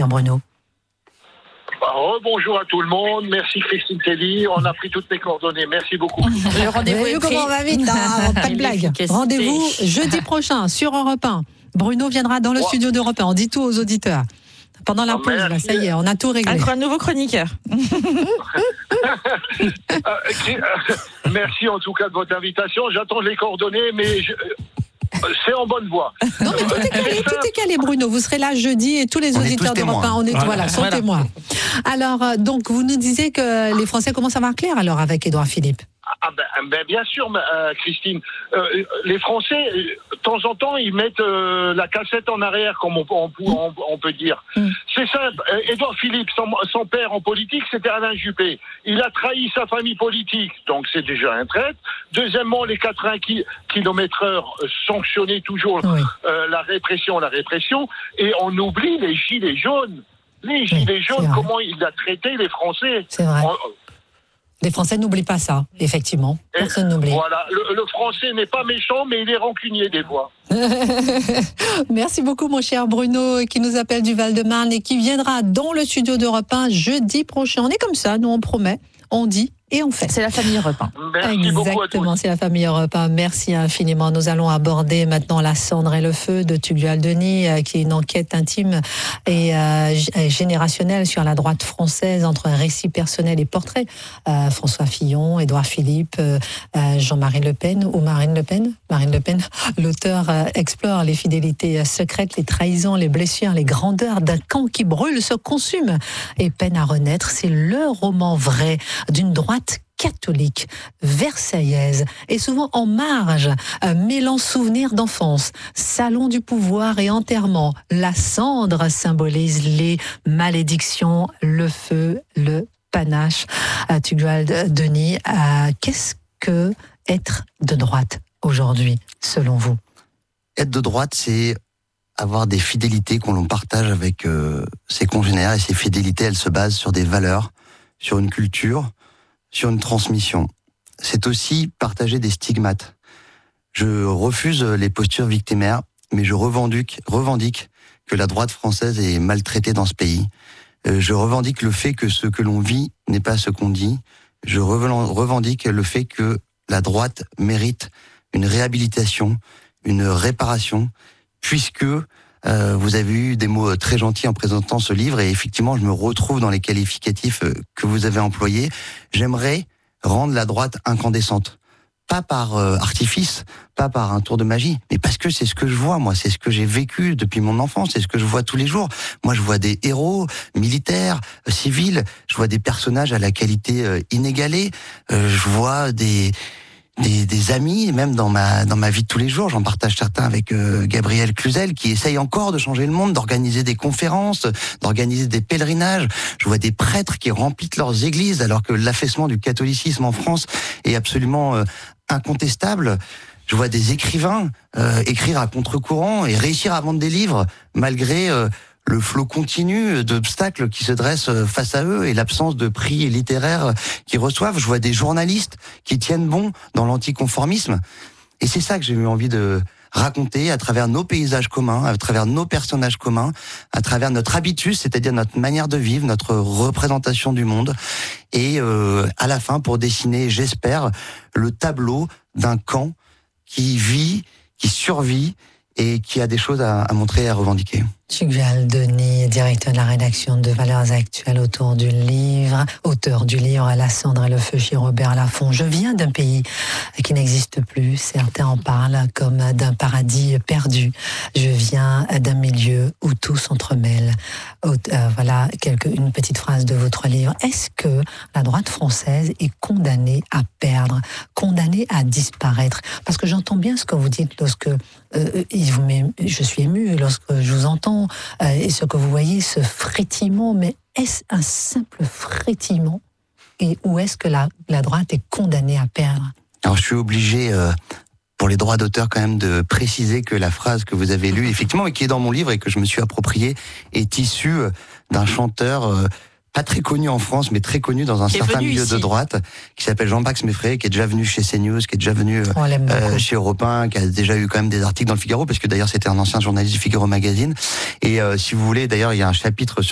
cher Bruno? Bonjour à tout le monde. Merci Christine Kelly. On a pris toutes mes coordonnées. Merci beaucoup. Le rendez-vous est pris. Comment on va vite, pas de blague. Rendez-vous jeudi prochain sur Europe 1. Bruno viendra dans le studio d'Europe 1. On dit tout aux auditeurs. Pendant la pause, là, ça y est, on a tout réglé. Un nouveau chroniqueur. Merci en tout cas de votre invitation. J'attends les coordonnées, mais c'est en bonne voie. Non, mais tout est calé, Bruno. Vous serez là jeudi et tous les auditeurs d'Europe 1, sont témoins. Alors, donc, vous nous disiez que les Français commencent à voir clair, alors, avec Édouard Philippe. Bien sûr, Christine. Les Français, de temps en temps, ils mettent la cassette en arrière, comme on peut dire. C'est simple. Édouard Philippe, son père en politique, c'était Alain Juppé. Il a trahi sa famille politique, donc c'est déjà un traître. Deuxièmement, les 80 km/h sanctionnaient toujours la répression. Et on oublie les gilets jaunes. Les gilets jaunes, comment il a traité les Français. C'est vrai. Les Français n'oublient pas ça, effectivement. Personne n'oublie. Voilà, le Français n'est pas méchant, mais il est rancunier des fois. Merci beaucoup, mon cher Bruno, qui nous appelle du Val-de-Marne et qui viendra dans le studio d'Europe 1 jeudi prochain. On est comme ça, nous on promet, on dit et on fait. C'est la famille Europe 1. Merci beaucoup à tous. Exactement, c'est la famille Europe 1. Merci infiniment. Nous allons aborder maintenant La cendre et le feu de Tugdual Denis, qui est une enquête intime et générationnelle sur la droite française entre récits personnels et portraits. François Fillon, Édouard Philippe, Jean-Marie Le Pen ou Marine Le Pen. Marine Le Pen, l'auteur explore les fidélités secrètes, les trahisons, les blessures, les grandeurs d'un camp qui brûle, se consume et peine à renaître. C'est le roman vrai d'une droite catholique, versaillaise et souvent en marge, mêlant souvenirs d'enfance, salon du pouvoir et enterrement. La cendre symbolise les malédictions, le feu, le panache. Tugdual Denis, qu'est-ce que être de droite aujourd'hui, selon vous? Être de droite, c'est avoir des fidélités qu'on partage avec ses congénères, et ces fidélités, elles se basent sur des valeurs, sur une culture, sur une transmission. C'est aussi partager des stigmates. Je refuse les postures victimaires, mais je revendique que la droite française est maltraitée dans ce pays. Je revendique le fait que ce que l'on vit n'est pas ce qu'on dit. Je revendique le fait que la droite mérite une réhabilitation, une réparation, puisque vous avez eu des mots très gentils en présentant ce livre, et effectivement, je me retrouve dans les qualificatifs que vous avez employés. J'aimerais rendre la droite incandescente. Pas par artifice, pas par un tour de magie, mais parce que c'est ce que je vois, moi. C'est ce que j'ai vécu depuis mon enfance, c'est ce que je vois tous les jours. Moi, je vois des héros militaires, civils, je vois des personnages à la qualité inégalée, je vois des amis, même dans ma vie de tous les jours. J'en partage certains avec Gabriel Cluzel, qui essaye encore de changer le monde, d'organiser des conférences, d'organiser des pèlerinages. Je vois des prêtres qui remplissent leurs églises, alors que l'affaissement du catholicisme en France est absolument incontestable. Je vois des écrivains écrire à contre-courant et réussir à vendre des livres, malgré le flot continu d'obstacles qui se dressent face à eux et l'absence de prix littéraires qu'ils reçoivent. Je vois des journalistes qui tiennent bon dans l'anticonformisme. Et c'est ça que j'ai eu envie de raconter à travers nos paysages communs, à travers nos personnages communs, à travers notre habitus, c'est-à-dire notre manière de vivre, notre représentation du monde. Et à la fin, pour dessiner, j'espère, le tableau d'un camp qui vit, qui survit et qui a des choses à montrer et à revendiquer. Tugdual Denis, directeur de la rédaction de Valeurs Actuelles, auteur du livre La cendre et le feu chez Robert Laffont. Je viens d'un pays qui n'existe plus, certains en parlent comme d'un paradis perdu. Je viens d'un milieu où tout s'entremêle. Voilà une petite phrase de votre livre. Est-ce que la droite française est condamnée à perdre, condamnée à disparaître? Parce que j'entends bien ce que vous dites lorsque je suis émue lorsque je vous entends, et ce que vous voyez, ce frétillement, mais est-ce un simple frétillement, et où est-ce que la droite est condamnée à perdre? Alors je suis obligé, pour les droits d'auteur quand même, de préciser que la phrase que vous avez lue, effectivement, et qui est dans mon livre et que je me suis appropriée, est issue d'un chanteur pas très connu en France, mais très connu dans un certain milieu de droite, qui s'appelle Jean-Max Meffray, qui est déjà venu chez CNews, qui est déjà venu chez Europe 1, qui a déjà eu quand même des articles dans le Figaro, parce que d'ailleurs c'était un ancien journaliste du Figaro Magazine. Et si vous voulez, d'ailleurs il y a un chapitre